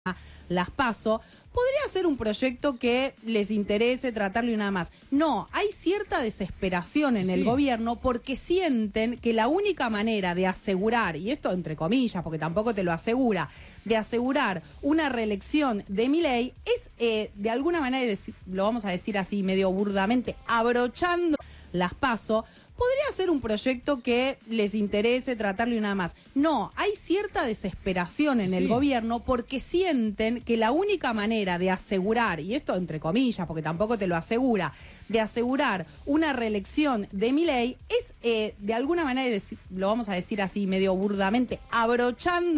las PASO, podría ser un proyecto que les interese tratarlo y nada más. No, hay cierta desesperación en el gobierno porque sienten que la única manera de asegurar, y esto entre comillas, porque tampoco te lo asegura, de asegurar una reelección de Milei es de alguna manera, lo vamos a decir así medio burdamente, abrochando las PASO. Podría ser un proyecto que les interese tratarlo y nada más. No, hay cierta desesperación en el gobierno porque sienten que la única manera de asegurar, y esto entre comillas, porque tampoco te lo asegura, de asegurar una reelección de Milei es de alguna manera, lo vamos a decir así medio burdamente, abrochando